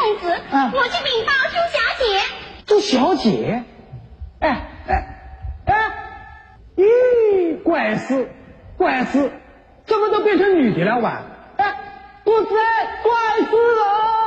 公子，我去禀报朱小姐。 朱小姐？咦，怪事，怎么都变成女的了哇？公子，怪事哦！